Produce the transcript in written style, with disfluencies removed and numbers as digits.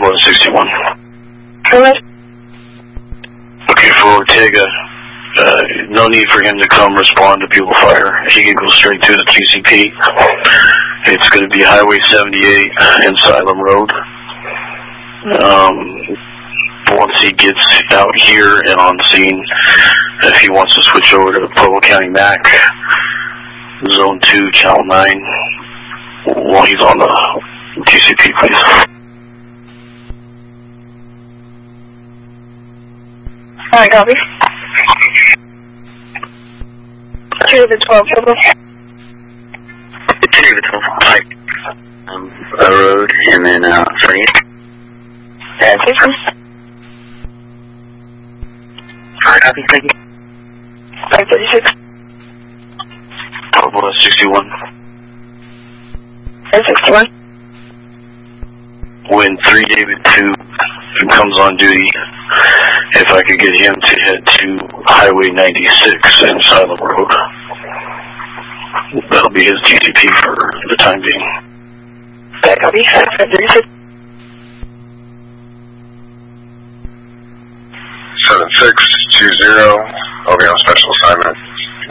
Bravo 61. Hello? Okay, for Ortega, no need for him to come respond to bugle fire. He can go straight to the TCP. It's going to be Highway 78 and Salem Road. Once he gets out here and on scene, if he wants to switch over to Pueblo County MAC, Zone 2, Channel 9, while he's on the TCP, please. Alright, copy. 2 to the 12, Pueblo. 2 to the 12, right. A road, and then, free. Station. Alright, copy, thank you. 536. Pueblo 61. 61. When 3 David 2 comes on duty, if I could get him to head to Highway 96 and Salem Road, that'll be his TTP for the time being. Alright, copy. 536. 7620, I'll be on special assignment.